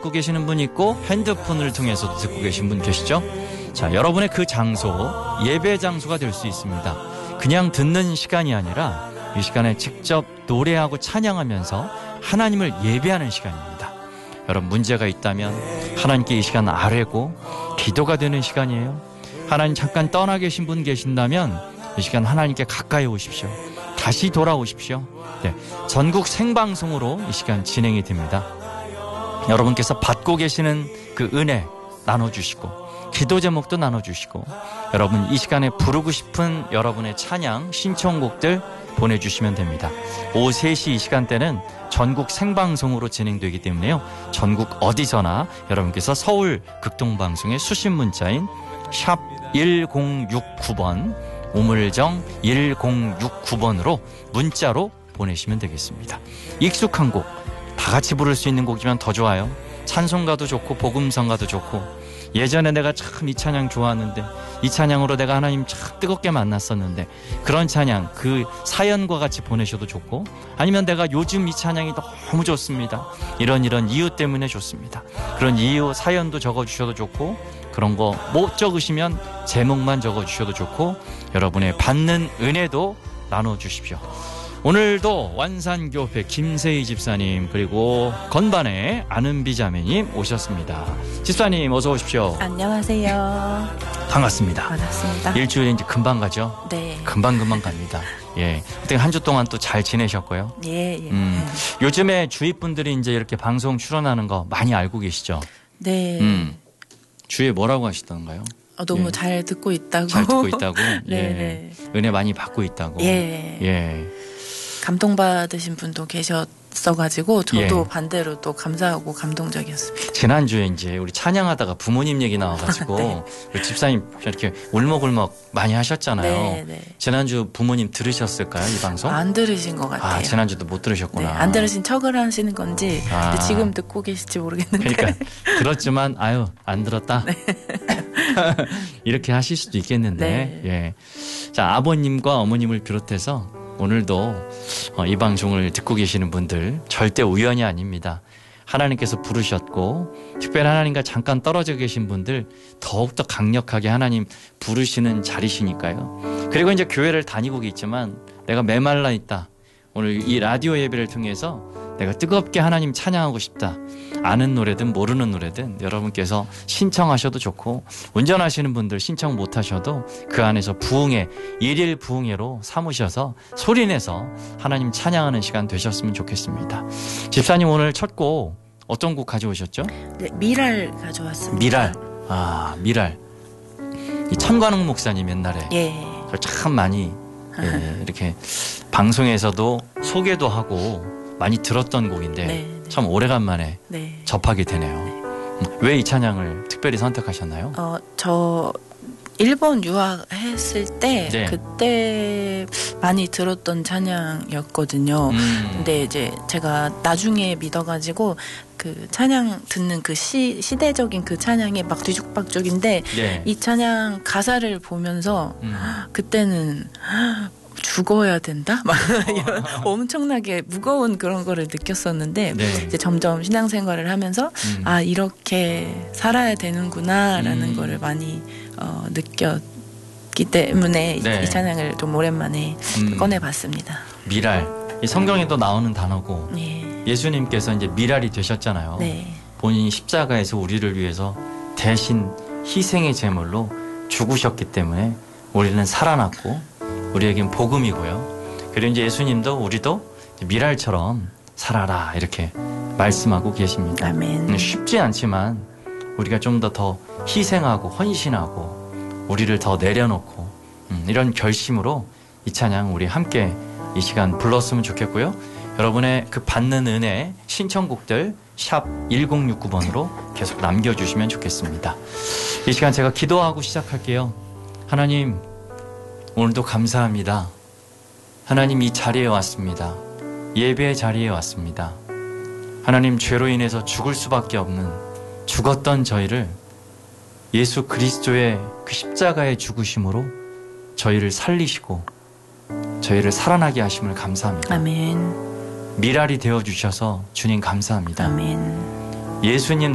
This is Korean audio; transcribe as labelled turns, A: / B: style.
A: 듣고 계시는 분 있고 핸드폰을 통해서도 듣고 계신 분 계시죠? 자, 여러분의 그 장소, 예배 장소가 될 수 있습니다. 그냥 듣는 시간이 아니라 이 시간에 직접 노래하고 찬양하면서 하나님을 예배하는 시간입니다. 여러분 문제가 있다면 하나님께 이 시간 아뢰고 기도가 되는 시간이에요. 하나님 잠깐 떠나 계신 분 계신다면 이 시간 하나님께 가까이 오십시오. 다시 돌아오십시오. 네, 전국 생방송으로 이 시간 진행이 됩니다. 여러분께서 받고 계시는 그 은혜 나눠주시고 기도 제목도 나눠주시고 여러분 이 시간에 부르고 싶은 여러분의 찬양 신청곡들 보내주시면 됩니다. 오후 3시 이 시간대는 전국 생방송으로 진행되기 때문에요. 전국 어디서나 여러분께서 서울 극동방송의 수신 문자인 샵 1069번 우물정 1069번으로 문자로 보내시면 되겠습니다. 익숙한 곡, 다 같이 부를 수 있는 곡이면 더 좋아요. 찬송가도 좋고 복음성가도 좋고 예전에 내가 참 이 찬양 좋아하는데 이 찬양으로 내가 하나님 참 뜨겁게 만났었는데 그런 찬양 그 사연과 같이 보내셔도 좋고 아니면 내가 요즘 이 찬양이 너무 좋습니다. 이런 이유 때문에 좋습니다. 그런 이유 사연도 적어주셔도 좋고 그런 거 못 적으시면 제목만 적어주셔도 좋고 여러분의 받는 은혜도 나눠주십시오. 오늘도 완산교회 김세희 집사님 그리고 건반의 아는비 자매님 오셨습니다. 집사님 어서 오십시오.
B: 안녕하세요.
A: 반갑습니다.
B: 반갑습니다.
A: 일주일이 이제 금방 가죠?
B: 네.
A: 금방 갑니다. 예. 어떻게 한 주 동안 또 잘 지내셨고요?
B: 예.
A: 요즘에 주위 분들이 이제 이렇게 방송 출연하는 거 많이 알고 계시죠?
B: 네.
A: 주위에 뭐라고 하시던가요?
B: 너무
A: 예.
B: 잘 듣고 있다고.
A: 잘 듣고 있다고?
B: 네.
A: 예. 은혜 많이 받고 있다고?
B: 예.
A: 예.
B: 감동받으신 분도 계셨어가지고 저도
A: 예.
B: 반대로 또 감사하고 감동적이었습니다.
A: 지난주에 이제 우리 찬양하다가 부모님 얘기 나와가지고
B: 네.
A: 우리 집사님 이렇게 울먹울먹 많이 하셨잖아요.
B: 네.
A: 지난주 부모님 들으셨을까요? 이 방송?
B: 안 들으신 것 같아요.
A: 지난주도 못 들으셨구나.
B: 네, 안 들으신 척을 하시는 건지 근데 지금 듣고 계실지 모르겠는데.
A: 그러니까 들었지만 안 들었다.
B: 네.
A: 이렇게 하실 수도 있겠는데.
B: 네.
A: 예. 자, 아버님과 어머님을 비롯해서 오늘도 이 방송을 듣고 계시는 분들 절대 우연이 아닙니다. 하나님께서 부르셨고 특별히 하나님과 잠깐 떨어져 계신 분들 더욱더 강력하게 하나님 부르시는 자리시니까요. 그리고 이제 교회를 다니고 있지만 내가 메말라 있다. 오늘 이 라디오 예배를 통해서 내가 뜨겁게 하나님 찬양하고 싶다. 아는 노래든 모르는 노래든 여러분께서 신청하셔도 좋고 운전하시는 분들 신청 못하셔도 그 안에서 부흥회 일일 부흥회로 삼으셔서 소리내서 하나님 찬양하는 시간 되셨으면 좋겠습니다. 집사님 오늘 첫 곡 어떤 곡 가져오셨죠?
B: 네, 미랄 가져왔습니다.
A: 미랄. 미랄. 이 천관웅 목사님 옛날에
B: 예.
A: 참 많이 이렇게 방송에서도 소개도 하고 많이 들었던 곡인데
B: 네.
A: 참 오래간만에
B: 네.
A: 접하게 되네요. 왜 이 찬양을 특별히 선택하셨나요?
B: 저 일본 유학했을 때
A: 네.
B: 그때 많이 들었던 찬양이었거든요. 근데 이제 제가 나중에 믿어가지고 그 찬양 듣는 그 시대적인 그 찬양이 막 뒤죽박죽인데
A: 네.
B: 이 찬양 가사를 보면서 그때는 죽어야 된다? 막 이런 엄청나게 무거운 그런 거를 느꼈었는데
A: 네.
B: 이제 점점 신앙생활을 하면서 이렇게 살아야 되는구나라는 거를 많이 느꼈기 때문에
A: 네.
B: 이 찬양을 좀 오랜만에 꺼내봤습니다.
A: 미랄. 이 성경에도 나오는 단어고
B: 예.
A: 예수님께서 이제 미랄이 되셨잖아요.
B: 네.
A: 본인이 십자가에서 우리를 위해서 대신 희생의 제물로 죽으셨기 때문에 우리는 살아났고 우리에겐 복음이고요. 그리고 이제 예수님도 우리도 미랄처럼 살아라 이렇게 말씀하고 계십니다.
B: 아멘.
A: 쉽지 않지만 우리가 좀 더 희생하고 헌신하고 우리를 더 내려놓고 이런 결심으로 이 찬양 우리 함께 이 시간 불렀으면 좋겠고요. 여러분의 그 받는 은혜 신청곡들 샵 1069번으로 계속 남겨주시면 좋겠습니다. 이 시간 제가 기도하고 시작할게요. 하나님 오늘도 감사합니다. 하나님 이 자리에 왔습니다. 예배의 자리에 왔습니다. 하나님 죄로 인해서 죽을 수밖에 없는 죽었던 저희를 예수 그리스도의 그 십자가의 죽으심으로 저희를 살리시고 저희를 살아나게 하심을 감사합니다.
B: 아멘.
A: 미랄이 되어주셔서 주님 감사합니다.
B: 아멘.
A: 예수님